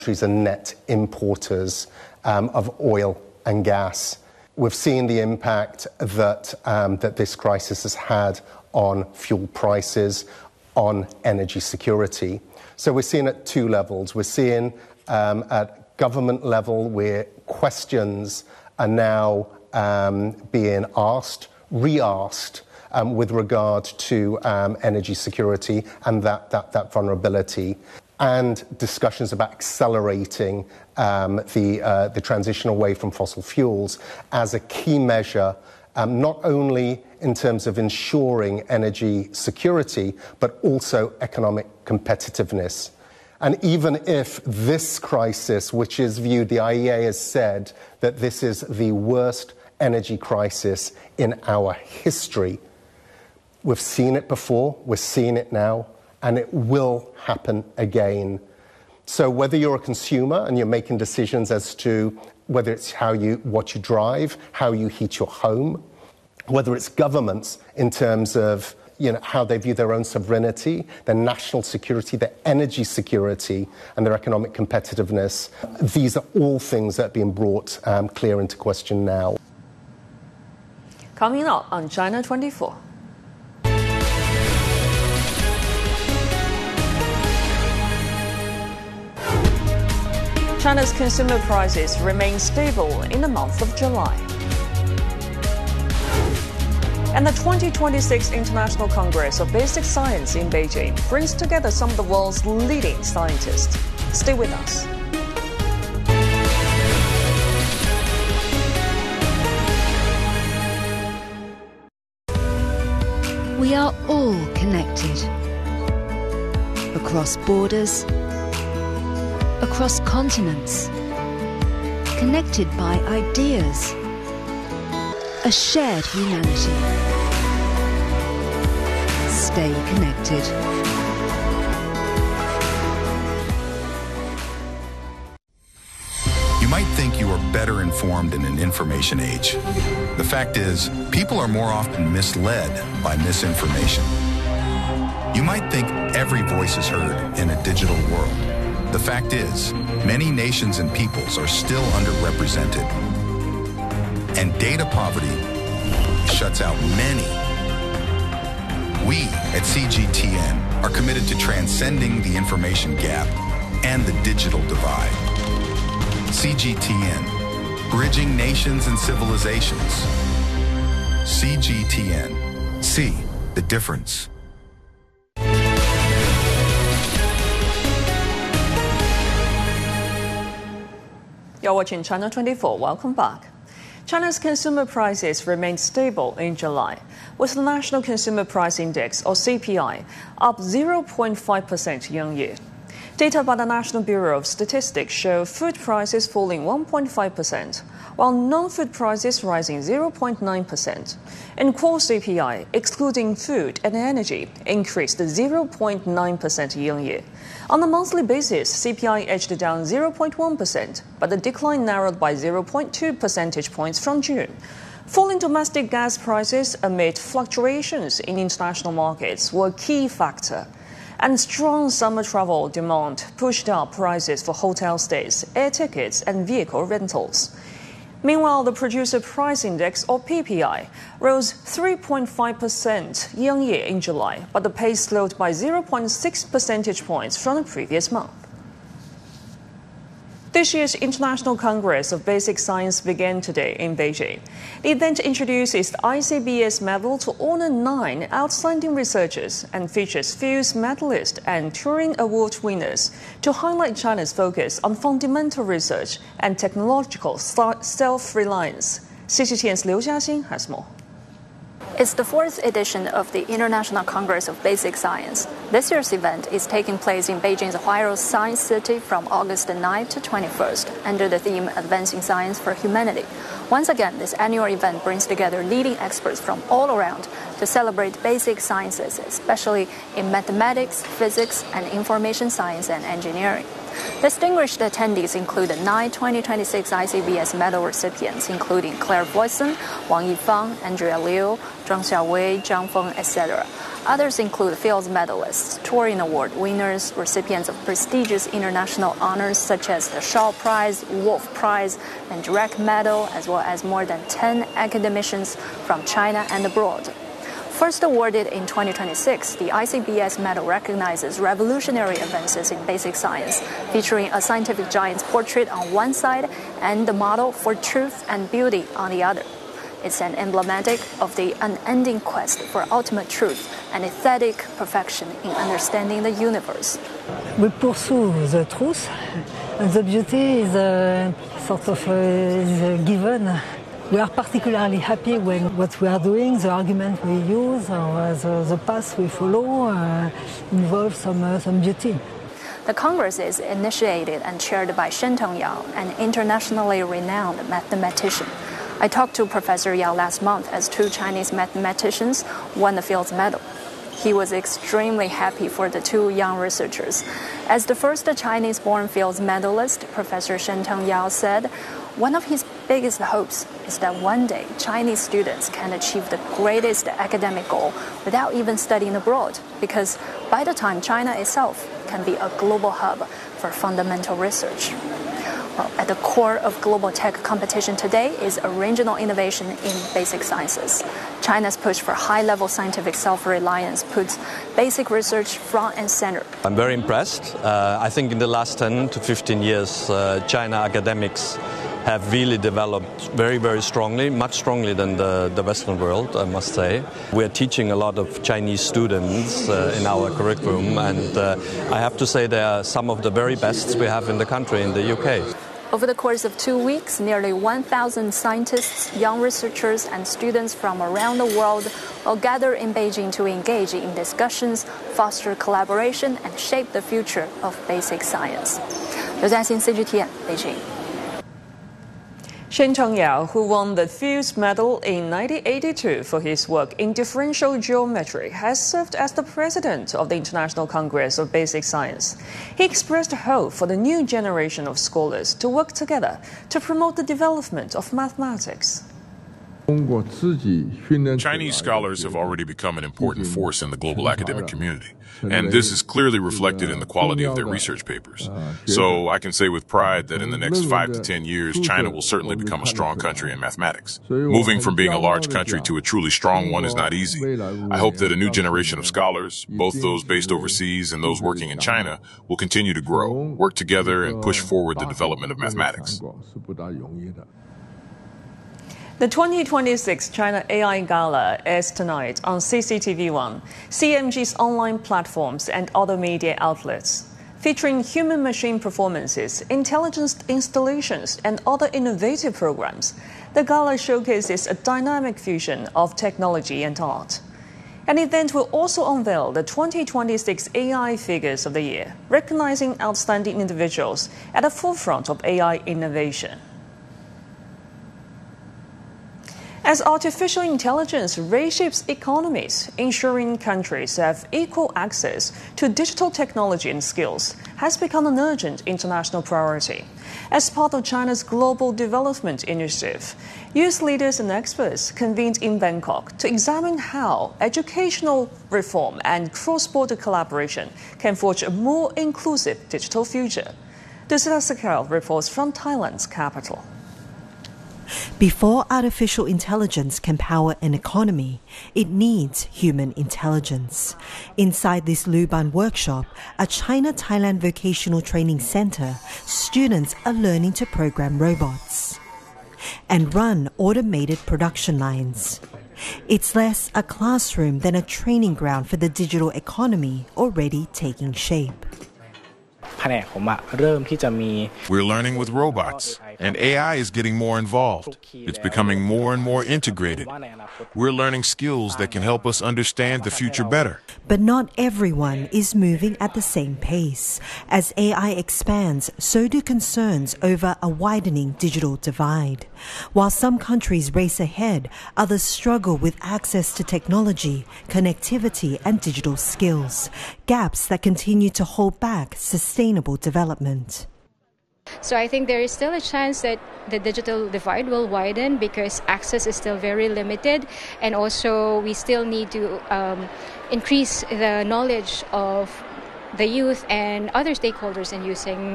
countries are net importers of oil and gas. We've seen the impact that this crisis has had on fuel prices, on energy security. So we're seeing at two levels. We're seeing at government level where questions are now being asked, re-asked, with regard to energy security and that vulnerability, and discussions about accelerating the transition away from fossil fuels as a key measure, not only in terms of ensuring energy security, but also economic competitiveness. And even if this crisis, which is viewed, the IEA has said that this is the worst energy crisis in our history, we've seen it before, we're seeing it now, and it will happen again. So whether you're a consumer and you're making decisions as to whether it's what you drive, how you heat your home, whether it's governments in terms of how they view their own sovereignty, their national security, their energy security, and their economic competitiveness, these are all things that are being brought clear into question now. Coming up on China 24. China's consumer prices remain stable in the month of July. And the 2026 International Congress of Basic Science in Beijing brings together some of the world's leading scientists. Stay with us. We are all connected. Across borders, across continents, connected by ideas, a shared humanity. Stay connected. You might think you are better informed in an information age. The fact is, people are more often misled by misinformation. You might think every voice is heard in a digital world. The fact is, many nations and peoples are still underrepresented. And data poverty shuts out many. We at CGTN are committed to transcending the information gap and the digital divide. CGTN, bridging nations and civilizations. CGTN, see the difference. You're watching China 24. Welcome back. China's consumer prices remained stable in July, with the National Consumer Price Index, or CPI, up 0.5% year-on-year. Data by the National Bureau of Statistics show food prices falling 1.5%, while non-food prices rising 0.9%. And core CPI, excluding food and energy, increased 0.9% year-on-year. On a monthly basis, CPI edged down 0.1%, but the decline narrowed by 0.2 percentage points from June. Falling domestic gas prices amid fluctuations in international markets were a key factor. And strong summer travel demand pushed up prices for hotel stays, air tickets, and vehicle rentals. Meanwhile, the Producer Price Index, or PPI, rose 3.5% year-on-year in July, but the pace slowed by 0.6 percentage points from the previous month. This year's International Congress of Basic Science began today in Beijing. The event introduces the ICBS medal to honor 9 outstanding researchers and features Fields medalists and Turing Award winners to highlight China's focus on fundamental research and technological self-reliance. CGTN's Liu Jiaxin has more. It's the 4th edition of the International Congress of Basic Science. This year's event is taking place in Beijing's Huairou Science City from August 9 to 21st, under the theme Advancing Science for Humanity. Once again, this annual event brings together leading experts from all around to celebrate basic sciences, especially in mathematics, physics, and information science and engineering. Distinguished attendees include 9 2026 ICBS medal recipients, including Claire Voisin, Wang Yifang, Andrea Liu, Zhang Xiaowei, Zhang Feng, etc. Others include fields medalists, Turing Award winners, recipients of prestigious international honors such as the Shaw Prize, Wolf Prize, and Dirac Medal, as well as more than 10 academicians from China and abroad. First awarded in 2026, the ICBS medal recognizes revolutionary advances in basic science, featuring a scientific giant's portrait on one side and the model for truth and beauty on the other. It's an emblematic of the unending quest for ultimate truth and aesthetic perfection in understanding the universe. We pursue the truth, and the beauty is sort of is given. We are particularly happy when what we are doing, the argument we use, or the path we follow involves some beauty. The Congress is initiated and chaired by Shentong Yao, an internationally renowned mathematician. I talked to Professor Yao last month as two Chinese mathematicians won the Fields Medal. He was extremely happy for the two young researchers. As the first Chinese-born Fields medalist, Professor Shentong Yao said, one of his biggest hopes is that one day Chinese students can achieve the greatest academic goal without even studying abroad, because by the time China itself can be a global hub for fundamental research. Well, at the core of global tech competition today is original innovation in basic sciences. China's push for high-level scientific self-reliance puts basic research front and center. I'm very impressed. I think in the last 10 to 15 years, China academics have really developed very, very strongly, much strongly than the Western world, I must say. We're teaching a lot of Chinese students in our curriculum, and I have to say they are some of the very best we have in the country, in the UK. Over the course of 2 weeks, nearly 1,000 scientists, young researchers, and students from around the world will gather in Beijing to engage in discussions, foster collaboration, and shape the future of basic science. 刘嘉欣 CGTN 北京。 Shentong Yao, who won the Fields Medal in 1982 for his work in differential geometry, has served as the president of the International Congress of Basic Science. He expressed hope for the new generation of scholars to work together to promote the development of mathematics. Chinese scholars have already become an important force in the global academic community, and this is clearly reflected in the quality of their research papers. So I can say with pride that in the next 5 to 10 years, China will certainly become a strong country in mathematics. Moving from being a large country to a truly strong one is not easy. I hope that a new generation of scholars, both those based overseas and those working in China, will continue to grow, work together, and push forward the development of mathematics. The 2026 China AI Gala airs tonight on CCTV1, CMG's online platforms and other media outlets. Featuring human-machine performances, intelligence installations, and other innovative programs, the gala showcases a dynamic fusion of technology and art. An event will also unveil the 2026 AI Figures of the Year, recognizing outstanding individuals at the forefront of AI innovation. As artificial intelligence reshapes economies, ensuring countries have equal access to digital technology and skills has become an urgent international priority. As part of China's Global Development Initiative, youth leaders and experts convened in Bangkok to examine how educational reform and cross-border collaboration can forge a more inclusive digital future. Dusila Sakal reports from Thailand's capital. Before artificial intelligence can power an economy, it needs human intelligence. Inside this Luban workshop, a China-Thailand vocational training center, students are learning to program robots and run automated production lines. It's less a classroom than a training ground for the digital economy already taking shape. We're learning with robots, and AI is getting more involved. It's becoming more and more integrated. We're learning skills that can help us understand the future better. But not everyone is moving at the same pace. As AI expands, so do concerns over a widening digital divide. While some countries race ahead, others struggle with access to technology, connectivity, and digital skills, gaps that continue to hold back sustainable development. So I think there is still a chance that the digital divide will widen because access is still very limited, and also we still need to increase the knowledge of the youth and other stakeholders in using